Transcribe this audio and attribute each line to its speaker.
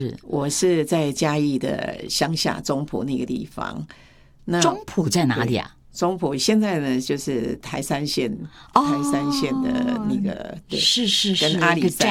Speaker 1: 我是在嘉义的乡下中埔那个地方。那
Speaker 2: 中埔在哪里啊？
Speaker 1: 中埔现在呢就是台三线的那个，对，
Speaker 2: 是
Speaker 1: 跟阿里山